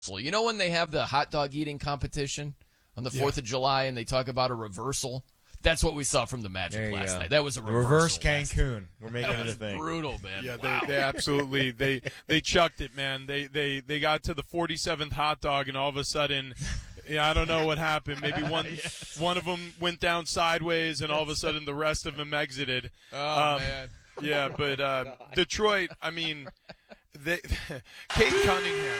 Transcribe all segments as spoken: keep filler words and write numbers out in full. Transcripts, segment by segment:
You know when they have the hot dog eating competition on the fourth Yeah. of July and they talk about a reversal? That's what we saw from the Magic There you last go. night. That was a reversal. Reverse last- Cancun. We're making That it a was thing. brutal, man. Yeah, Wow. they, they absolutely they they chucked it, man. They they they got to the forty-seventh hot dog, and all of a sudden, yeah, I don't know what happened. Maybe one Yes. one of them went down sideways, and all of a sudden the rest of them exited. Oh, Um, man. Yeah, but uh, Detroit, I mean, they, Kate Cunningham.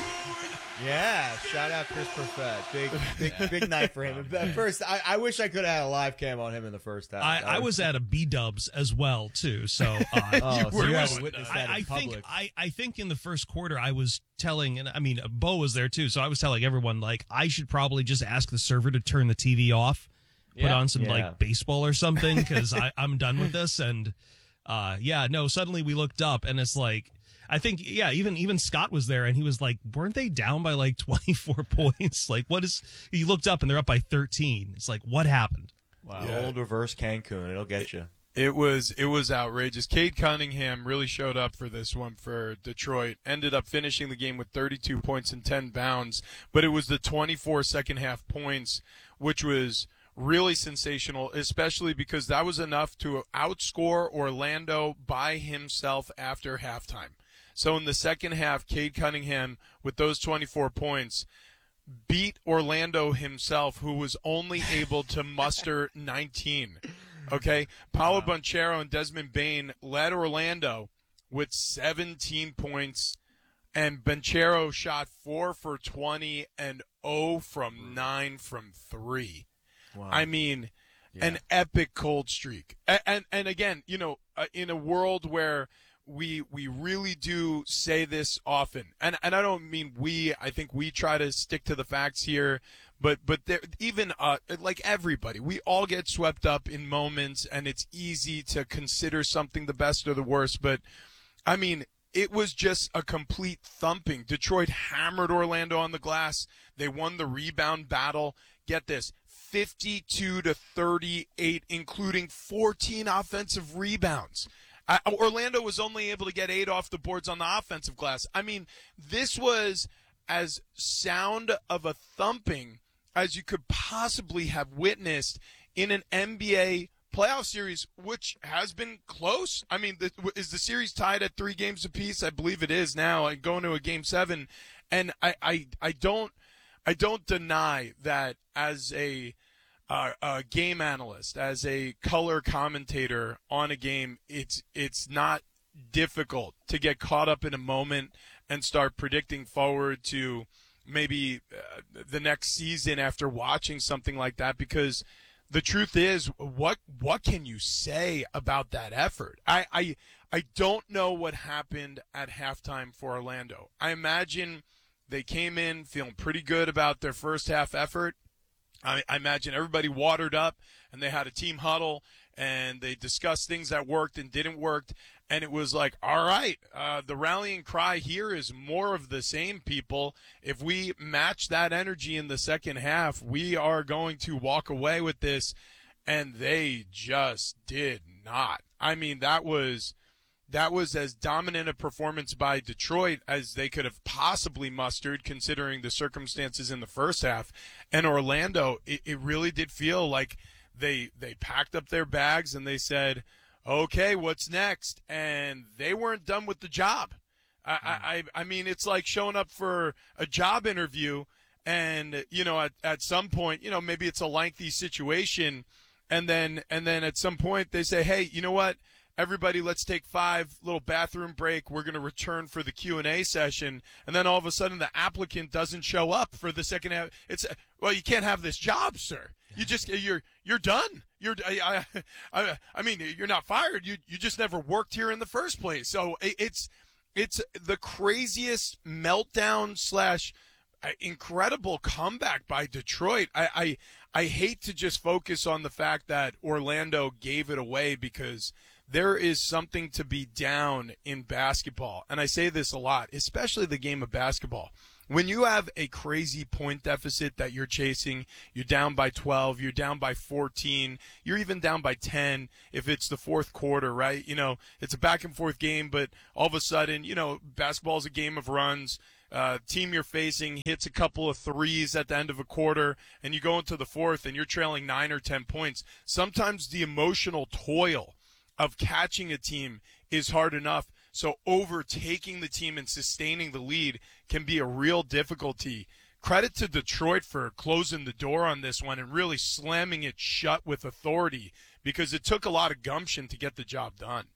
Yeah, shout out Chris Perfett. Big, big, big night for him. At first, I, I wish I could have had a live cam on him in the first half. I, I was at a B-dubs as well, too. So, uh, Oh, You so were you had with to witness I, that in I think public. I, I think in the first quarter I was telling, and I mean, Bo was there too, so I was telling everyone, like, I should probably just ask the server to turn the T V off, put Yeah. on some, Yeah. like, baseball or something, because I'm done with this. And, uh, yeah, no, suddenly we looked up, and it's like, I think, yeah, even even Scott was there, and he was like, weren't they down by, like, twenty-four points? Like, what is, he looked up, and they're up by thirteen. It's like, what happened? Wow, Yeah. old reverse Cancun. It'll get you. It was it was outrageous. Cade Cunningham really showed up for this one for Detroit. Ended up finishing the game with thirty-two points and ten bounds, but it was the twenty-four second half points, which was really sensational, especially because that was enough to outscore Orlando by himself after halftime. So in the second half, Cade Cunningham, with those twenty-four points, beat Orlando himself, who was only able to muster nineteen. Okay? Paolo Banchero and Desmond Bain led Orlando with seventeen points, and Banchero shot four for twenty and zero from nine from three. Wow. I mean, Yeah. an epic cold streak. And, and, and again, you know, uh, in a world where we we really do say this often, and and I don't mean we. I think we try to stick to the facts here, but but there, even uh, like everybody, we all get swept up in moments, and it's easy to consider something the best or the worst. But I mean, it was just a complete thumping. Detroit hammered Orlando on the glass. They won the rebound battle. Get this, fifty-two to thirty-eight, including fourteen offensive rebounds. Uh, Orlando was only able to get eight off the boards on the offensive glass. I mean, this was as sound of a thumping as you could possibly have witnessed in an N B A playoff series, which has been close. I mean, the, is the series tied at three games apiece? I believe it is now, and going to a game seven. And I, I, I don't, I don't deny that as a Uh, a game analyst, as a color commentator on a game, it's it's not difficult to get caught up in a moment and start predicting forward to maybe uh, the next season after watching something like that, because the truth is, what what can you say about that effort? I I, I don't know what happened at halftime for Orlando. I imagine they came in feeling pretty good about their first half effort. I, I imagine everybody watered up, and they had a team huddle, and they discussed things that worked and didn't work, and it was like, all right, uh, the rallying cry here is more of the same, people. If we match that energy in the second half, we are going to walk away with this, and they just did not. I mean, that was that was as dominant a performance by Detroit as they could have possibly mustered, considering the circumstances in the first half. And Orlando, it, it really did feel like they they packed up their bags and they said, okay, what's next? And they weren't done with the job. I, I, I mean, it's like showing up for a job interview, and, you know, at, at some point, you know, maybe it's a lengthy situation, and then and then at some point they say, hey, you know what? Everybody, let's take five little bathroom break. We're going to return for the Q and A session. And then all of a sudden the applicant doesn't show up for the second half. It's, well, you can't have this job, sir. You just, you're, you're done. You're, I, I, I mean, you're not fired. You, you just never worked here in the first place. So it's, it's the craziest meltdown slash incredible comeback by Detroit. I, I, I hate to just focus on the fact that Orlando gave it away, because there is something to be down in basketball. And I say this a lot, especially the game of basketball. When you have a crazy point deficit that you're chasing, you're down by twelve, you're down by fourteen, you're even down by ten if it's the fourth quarter, right? You know, it's a back and forth game, but all of a sudden, you know, basketball is a game of runs. uh, team you're facing hits a couple of threes at the end of a quarter, and you go into the fourth and you're trailing nine or ten points, sometimes the emotional toil of catching a team is hard enough. So overtaking the team and sustaining the lead can be a real difficulty. Credit to Detroit for closing the door on this one and really slamming it shut with authority, because it took a lot of gumption to get the job done.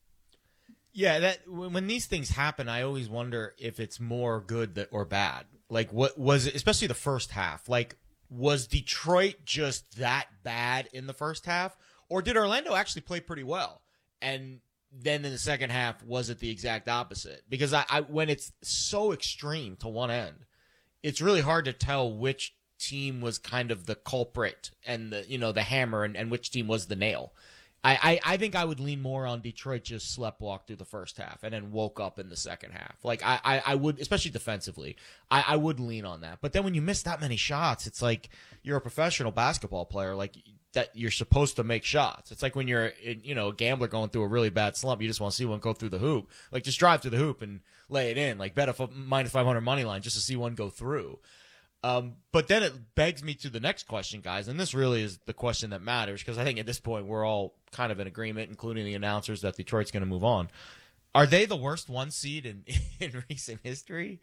Yeah, that when these things happen, I always wonder if it's more good that, or bad. Like, what was it, especially the first half? Like, was Detroit just that bad in the first half, or did Orlando actually play pretty well? And then in the second half, was it the exact opposite? Because I, I when it's so extreme to one end, it's really hard to tell which team was kind of the culprit and the you know the hammer, and, and which team was the nail. I, I, I think I would lean more on Detroit just slept walk through the first half and then woke up in the second half. Like I, I, I would, especially defensively, I, I would lean on that. But then when you miss that many shots, it's like you're a professional basketball player, like that you're supposed to make shots. It's like when you're you know a gambler going through a really bad slump, you just want to see one go through the hoop. Like just drive through the hoop and lay it in. Like bet a minus five hundred money line just to see one go through. Um, but then it begs me to the next question, guys, and this really is the question that matters, because I think at this point we're all kind of in agreement, including the announcers, that Detroit's going to move on. Are they the worst one seed in, in recent history?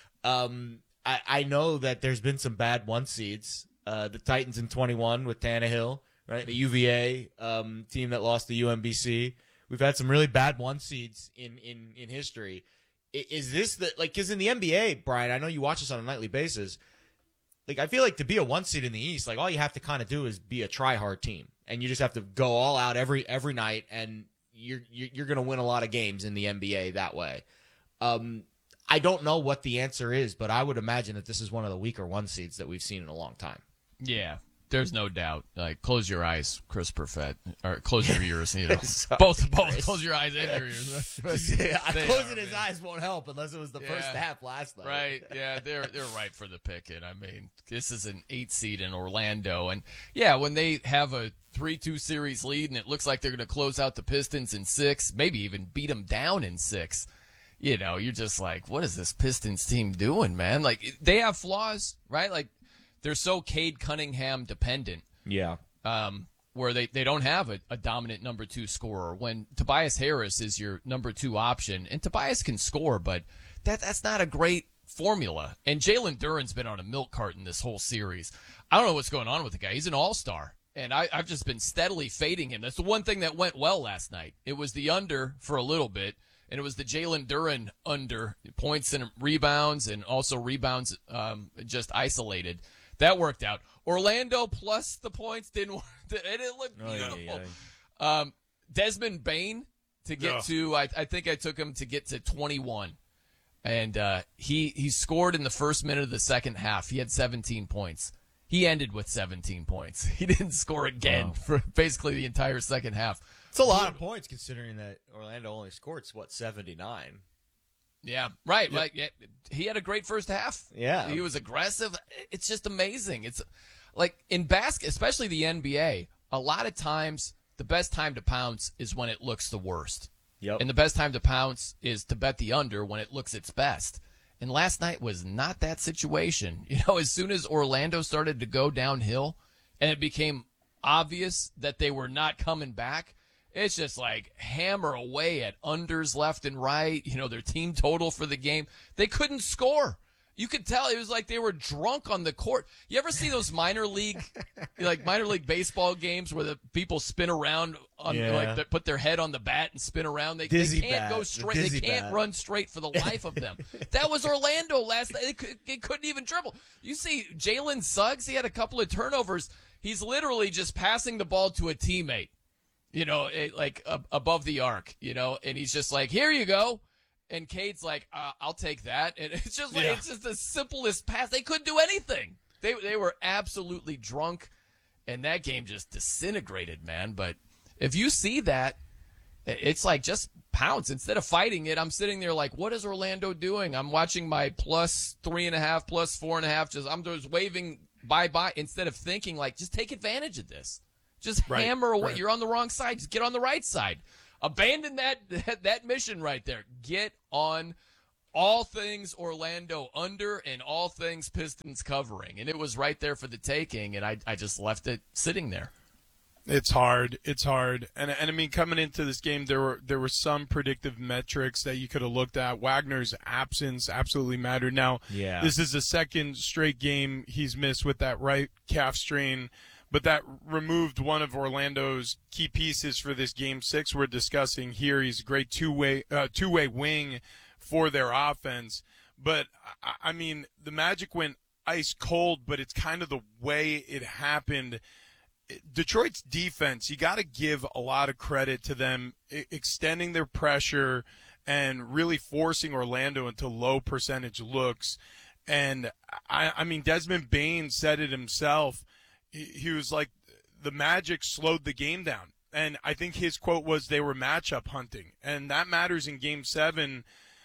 Um, I, I know that there's been some bad one seeds. Uh, the Titans in twenty-one with Tannehill, right? The U V A um, team that lost to U M B C. We've had some really bad one seeds in, in, in history. Is this the, like, because in the N B A, Brian, I know you watch this on a nightly basis. Like, I feel like to be a one seed in the East, like, all you have to kind of do is be a try-hard team. And you just have to go all out every every night, and you're you're going to win a lot of games in the N B A that way. Um, I don't know what the answer is, but I would imagine that this is one of the weaker one seeds that we've seen in a long time. Yeah, there's no doubt. Like, close your eyes, Chris Perfett, or close your ears. You know, Sorry, both both Chris. Close your eyes and your ears. Yeah, They closing are, his man. eyes won't help unless it was the Yeah. first half last night. Right, yeah, they're they're ripe for the picking. I mean, this is an eight seed in Orlando, and yeah, when they have a three two series lead and it looks like they're going to close out the Pistons in six, maybe even beat them down in six, you know, you're just like, what is this Pistons team doing, man? Like, they have flaws, right? Like, they're so Cade Cunningham dependent. Yeah. Um, where they, they don't have a, a dominant number two scorer when Tobias Harris is your number two option. And Tobias can score, but that that's not a great formula. And Jalen Duren's been on a milk carton this whole series. I don't know what's going on with the guy. He's an all-star. And I, I've just been steadily fading him. That's the one thing that went well last night. It was the under for a little bit, and it was the Jalen Duren under, points and rebounds, and also rebounds um, just isolated. That worked out. Orlando plus the points didn't work. It didn't look Oh, yeah, beautiful. yeah. Um, Desmond Bain to get Yeah. to, I, I think I took him to get to twenty-one. And uh, he, he scored in the first minute of the second half. He had seventeen points. He ended with seventeen points. He didn't score again Wow. for basically the entire second half. It's a lot of points considering that Orlando only scored, what, seventy-nine? Yeah, right. Like yeah, he had a great first half. Yeah. He was aggressive. It's just amazing. It's like in basket, especially the N B A, a lot of times the best time to pounce is when it looks the worst. Yep. And the best time to pounce is to bet the under when it looks its best. And last night was not that situation. You know, as soon as Orlando started to go downhill and it became obvious that they were not coming back, it's just like hammer away at unders left and right. You know, their team total for the game. They couldn't score. You could tell it was like they were drunk on the court. You ever see those minor league, like minor league baseball games where the people spin around on, Yeah. like they put their head on the bat and spin around? They, Dizzy they can't bat, go the straight. dizzy They can't bat. run straight for the life of them. That was Orlando last night. They, could, they couldn't even dribble. You see Jalen Suggs, he had a couple of turnovers. He's literally just passing the ball to a teammate, you know, it, like uh, above the arc, you know, and he's just like, here you go. And Cade's like, uh, I'll take that. And it's just like, Yeah. it's just the simplest pass. They couldn't do anything. They they were absolutely drunk, and that game just disintegrated, man. But if you see that, it's like just pounce. Instead of fighting it, I'm sitting there like, what is Orlando doing? I'm watching my plus three and a half, plus four and a half. Just I'm just waving bye-bye instead of thinking like, just take advantage of this. Just Right, hammer away. right. You're on the wrong side. Just get on the right side. Abandon that, that that mission right there. Get on all things Orlando under and all things Pistons covering. And it was right there for the taking, and I, I just left it sitting there. It's hard. It's hard. And and I mean, coming into this game, there were there were some predictive metrics that you could have looked at. Wagner's absence absolutely mattered. Now, Yeah. this is the second straight game he's missed with that right calf strain, but that removed one of Orlando's key pieces for this game six we're discussing here. He's a great two-way uh, two-way wing for their offense. But, I, I mean, the Magic went ice cold, but it's kind of the way it happened. Detroit's defense, you got to give a lot of credit to them I- extending their pressure and really forcing Orlando into low percentage looks. And I, I mean, Desmond Bain said it himself. He, he was like, the Magic slowed the game down. And I think his quote was they were matchup hunting. And that matters in game seven.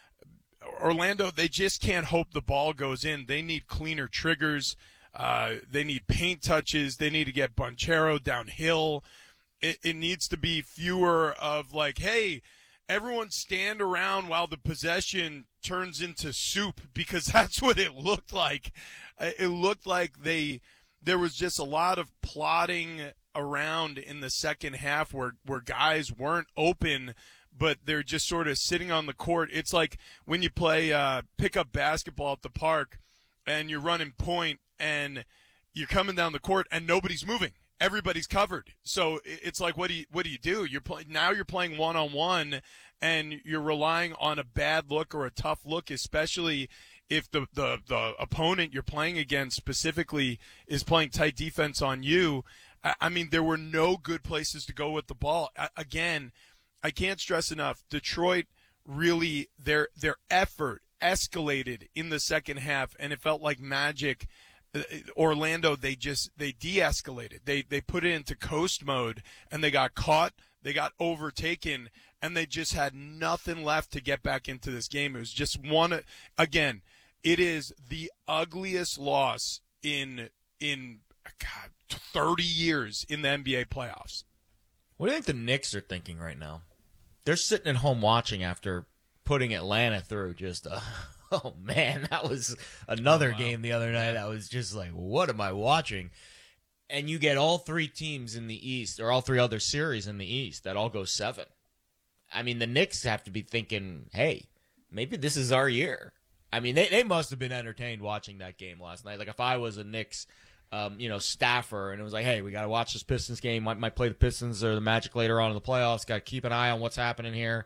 Orlando, they just can't hope the ball goes in. They need cleaner triggers. Uh, they need paint touches. They need to get Banchero downhill. It, it needs to be fewer of like, hey, everyone stand around while the possession turns into soup, because that's what it looked like. It looked like they there was just a lot of plodding around in the second half where, where guys weren't open, but they're just sort of sitting on the court. It's like when you play uh, pickup basketball at the park and you're running point, and you're coming down the court and nobody's moving. Everybody's covered. So it's like, what do you, what do you do? You're play, now you're playing one-on-one, and you're relying on a bad look or a tough look, especially if the, the, the opponent you're playing against specifically is playing tight defense on you. I, I mean, there were no good places to go with the ball. I, again, I can't stress enough, Detroit really, their their effort escalated in the second half, and it felt like Magic – Orlando, they just they de-escalated. They they put it into coast mode, and they got caught. They got overtaken, and they just had nothing left to get back into this game. It was just one. Again, it is the ugliest loss in in God, thirty years in the N B A playoffs. What do you think the Knicks are thinking right now? They're sitting at home watching after putting Atlanta through just a. Oh, man, that was another Oh, wow. game the other night. I was just like, what am I watching? And you get all three teams in the East, or all three other series in the East, that all go seven. I mean, the Knicks have to be thinking, hey, maybe this is our year. I mean, they, they must have been entertained watching that game last night. Like, if I was a Knicks, um, you know, staffer, and it was like, hey, we got to watch this Pistons game. Might, might play the Pistons or the Magic later on in the playoffs. Got to keep an eye on what's happening here.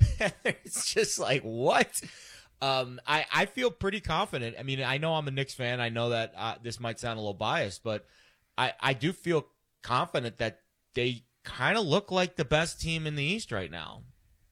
It's just like, what? Um, I, I feel pretty confident. I mean, I know I'm a Knicks fan. I know that uh, this might sound a little biased, but I, I do feel confident that they kind of look like the best team in the East right now.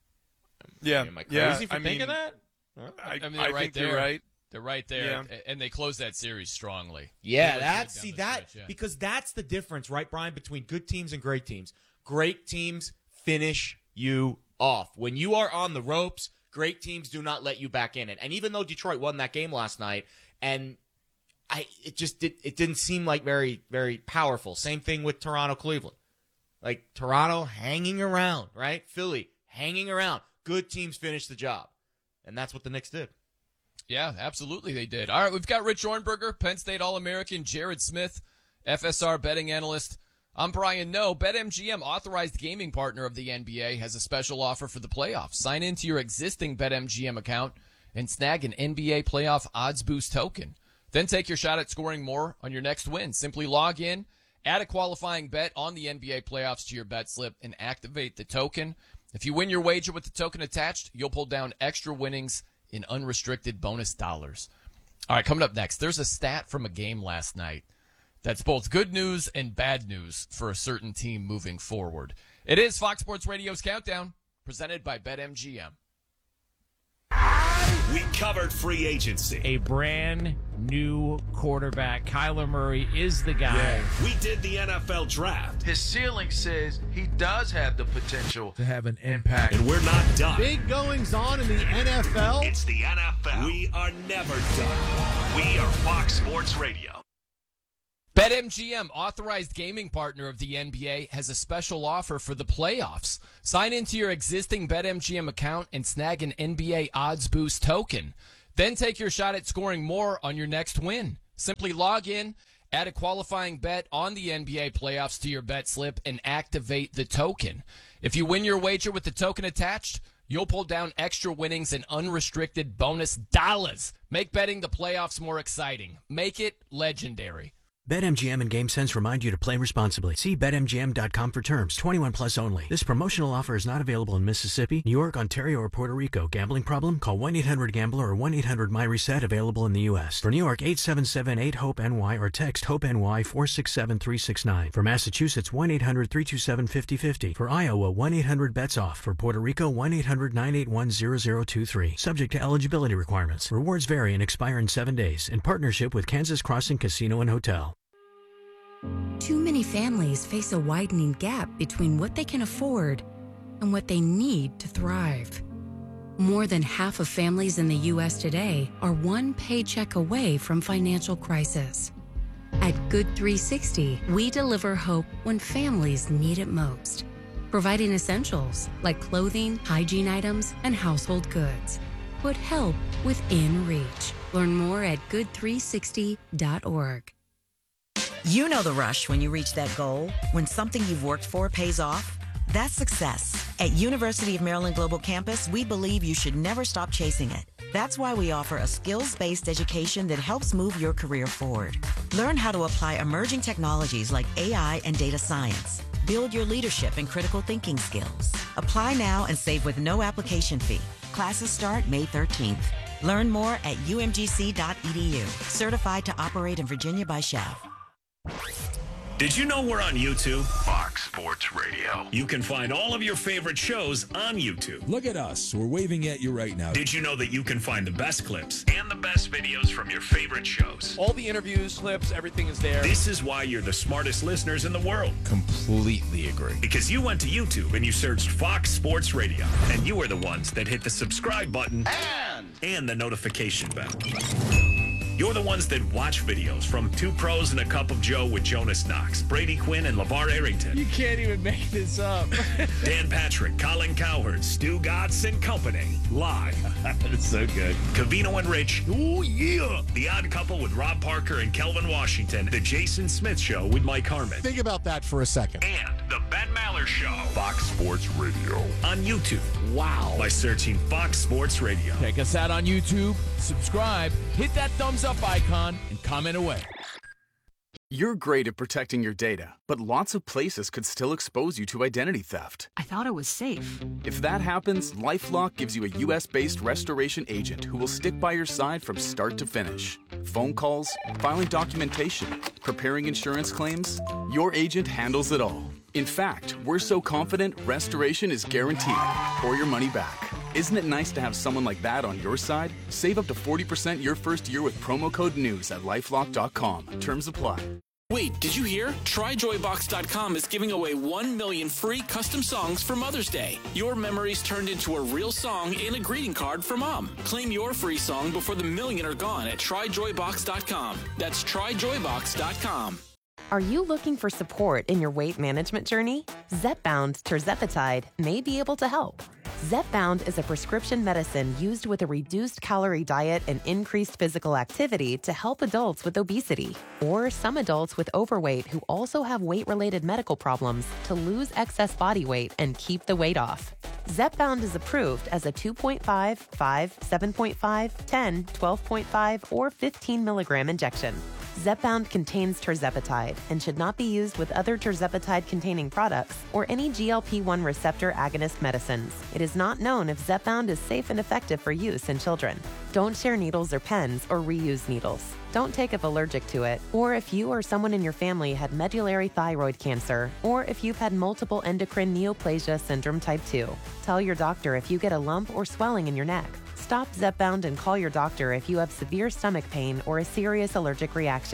Yeah, Am I crazy yeah, for I thinking mean, that? I, I mean, I they're right think there. you're right. They're right there, Yeah. and they closed that series strongly. Yeah, They look that's good see down the that stretch, yeah. because that's the difference, right, Brian, between good teams and great teams. Great teams finish you off. When you are on the ropes, great teams do not let you back in it. And even though Detroit won that game last night, and I it just did it didn't seem like very, very powerful. Same thing with Toronto, Cleveland. Like Toronto hanging around, right? Philly hanging around. Good teams finish the job. And that's what the Knicks did. Yeah, absolutely they did. All right, we've got Rich Ornberger, Penn State All-American, Jared Smith, F S R betting analyst. I'm Brian Noe. BetMGM, authorized gaming partner of the N B A, has a special offer for the playoffs. Sign into your existing BetMGM account and snag an N B A playoff odds boost token. Then take your shot at scoring more on your next win. Simply log in, add a qualifying bet on the N B A playoffs to your bet slip, and activate the token. If you win your wager with the token attached, you'll pull down extra winnings in unrestricted bonus dollars. All right, coming up next, there's a stat from a game last night that's both good news and bad news for a certain team moving forward. It is Fox Sports Radio's Countdown, presented by BetMGM. We covered free agency. A brand new quarterback. Kyler Murray is the guy. We did the N F L draft. His ceiling says he does have the potential to have an impact. And we're not done. Big goings on in the N F L. It's the N F L. We are never done. We are Fox Sports Radio. BetMGM, authorized gaming partner of the N B A, has a special offer for the playoffs. Sign into your existing BetMGM account and snag an N B A Odds Boost token. Then take your shot at scoring more on your next win. Simply log in, add a qualifying bet on the N B A playoffs to your bet slip, and activate the token. If you win your wager with the token attached, you'll pull down extra winnings and unrestricted bonus dollars. Make betting the playoffs more exciting. Make it legendary. BetMGM and GameSense remind you to play responsibly. See Bet M G M dot com for terms. twenty-one plus only. This promotional offer is not available in Mississippi, New York, Ontario, or Puerto Rico. Gambling problem? Call one eight hundred gambler or one eight hundred my reset, available in the U S. For New York, eight seven seven eight hope N Y or text HOPE-NY four six seven three six nine. For Massachusetts, one eight hundred three two seven five zero five zero. For Iowa, one eight hundred bets off. For Puerto Rico, one eight hundred nine eight one zero zero two three. Subject to eligibility requirements. Rewards vary and expire in seven days. In partnership with Kansas Crossing Casino and Hotel. Too many families face a widening gap between what they can afford and what they need to thrive. More than half of families in the U S today are one paycheck away from financial crisis. At Good three sixty, we deliver hope when families need it most, providing essentials like clothing, hygiene items, and household goods. Put help within reach. Learn more at good three sixty dot org. You know the rush when you reach that goal, when something you've worked for pays off. That's success. At University of Maryland Global Campus, we believe you should never stop chasing it. That's why we offer a skills-based education that helps move your career forward. Learn how to apply emerging technologies like A I and data science. Build your leadership and critical thinking skills. Apply now and save with no application fee. Classes start May thirteenth. Learn more at U M G C dot E D U. Certified to operate in Virginia by S H A V. Did you know we're on YouTube? Fox Sports Radio. You can find all of your favorite shows on YouTube. Look at us. We're waving at you right now. Did you know that you can find the best clips and the best videos from your favorite shows? All the interviews, clips, everything is there. This is why you're the smartest listeners in the world. Completely agree. Because you went to YouTube and you searched Fox Sports Radio, and you were the ones that hit the subscribe button and, and the notification bell. You're the ones that watch videos from Two Pros and a Cup of Joe with Jonas Knox, Brady Quinn, and LeVar Arrington. You can't even make this up. Dan Patrick, Colin Cowherd, Stu Gatz and company. Live. That's so good. Covino and Rich. Oh, yeah. The Odd Couple with Rob Parker and Kelvin Washington. The Jason Smith Show with Mike Harmon. Think about that for a second. And the Ben Maller Show. Fox Sports Radio. On YouTube. Wow. By searching Fox Sports Radio. Check us out on YouTube. Subscribe. Hit that thumbs up icon and comment away. You're great at protecting your data, but lots of places could still expose you to identity theft. I thought it was safe. If that happens, LifeLock gives you a U S-based restoration agent who will stick by your side from start to finish. Phone calls, filing documentation, preparing insurance claims, your agent handles it all. In fact, we're so confident restoration is guaranteed or your money back. Isn't it nice to have someone like that on your side? Save up to forty percent your first year with promo code NEWS at lifelock dot com. Terms apply. Wait, did you hear? Try Joy Box dot com is giving away one million free custom songs for Mother's Day. Your memories turned into a real song and a greeting card for Mom. Claim your free song before the million are gone at Try Joy Box dot com. That's Try Joy Box dot com. Are you looking for support in your weight management journey? Zepbound tirzepatide may be able to help. Zepbound is a prescription medicine used with a reduced calorie diet and increased physical activity to help adults with obesity or some adults with overweight who also have weight-related medical problems to lose excess body weight and keep the weight off. Zepbound is approved as a two point five, five, seven point five, ten, twelve point five, or fifteen milligram injection. Zepbound contains tirzepatide and should not be used with other tirzepatide-containing products or any G L P one receptor agonist medicines. It is not known if Zepbound is safe and effective for use in children. Don't share needles or pens or reuse needles. Don't take if allergic to it, or if you or someone in your family had medullary thyroid cancer, or if you've had multiple endocrine neoplasia syndrome type two. Tell your doctor if you get a lump or swelling in your neck. Stop Zepbound and call your doctor if you have severe stomach pain or a serious allergic reaction.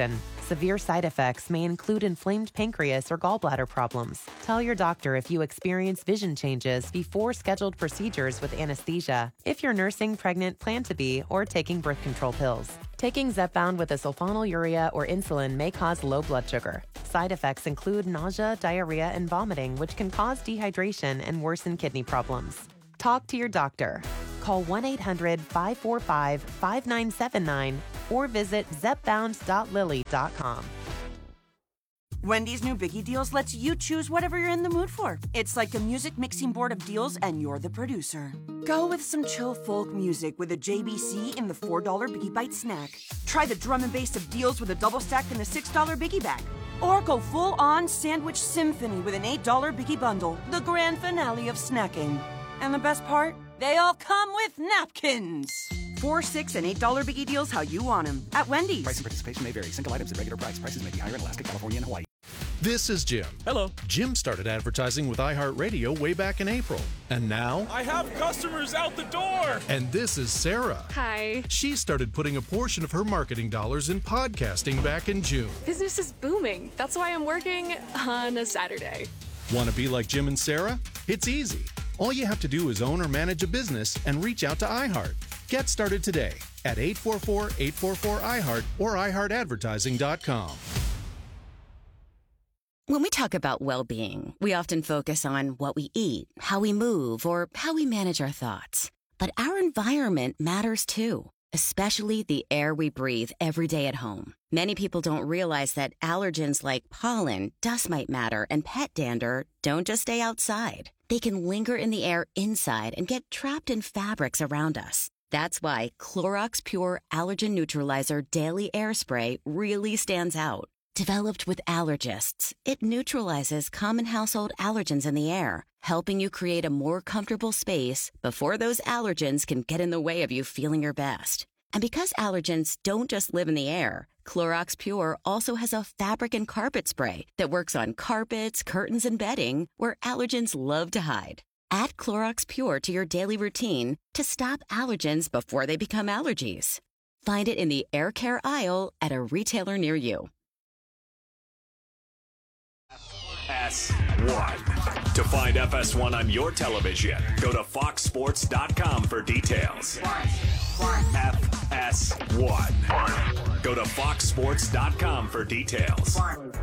Severe side effects may include inflamed pancreas or gallbladder problems. Tell your doctor if you experience vision changes before scheduled procedures with anesthesia, if you're nursing, pregnant, plan to be, or taking birth control pills. Taking Zepbound with a sulfonylurea or insulin may cause low blood sugar. Side effects include nausea, diarrhea, and vomiting, which can cause dehydration and worsen kidney problems. Talk to your doctor. Call one eight hundred five four five five nine seven nine or visit zepbound dot lilly dot com. Wendy's new Biggie Deals lets you choose whatever you're in the mood for. It's like a music mixing board of deals, and you're the producer. Go with some chill folk music with a J B C in the four dollar Biggie Bite snack. Try the drum and bass of deals with a double stack in the six dollar Biggie Bag. Or go full-on sandwich symphony with an eight dollar Biggie Bundle, the grand finale of snacking. And the best part? They all come with napkins. Four, six, and eight dollar Biggie Deals how you want them at Wendy's. Price and participation may vary. Single items at regular price. Prices may be higher in Alaska, California, and Hawaii. This is Jim. Hello. Jim started advertising with iHeartRadio way back in April. And now... I have customers out the door! And this is Sarah. Hi. She started putting a portion of her marketing dollars in podcasting back in June. Business is booming. That's why I'm working on a Saturday. Want to be like Jim and Sarah? It's easy. All you have to do is own or manage a business and reach out to iHeart. Get started today at eight four four, eight four four, I heart or i heart advertising dot com. When we talk about well-being, we often focus on what we eat, how we move, or how we manage our thoughts. But our environment matters too, especially the air we breathe every day at home. Many people don't realize that allergens like pollen, dust mite matter, and pet dander don't just stay outside. They can linger in the air inside and get trapped in fabrics around us. That's why Clorox Pure Allergen Neutralizer Daily Air Spray really stands out. Developed with allergists, it neutralizes common household allergens in the air, helping you create a more comfortable space before those allergens can get in the way of you feeling your best. And because allergens don't just live in the air, Clorox Pure also has a fabric and carpet spray that works on carpets, curtains, and bedding where allergens love to hide. Add Clorox Pure to your daily routine to stop allergens before they become allergies. Find it in the air care aisle at a retailer near you. F S one. To find F S one on your television, go to fox sports dot com for details. F S one. Go to fox sports dot com for details.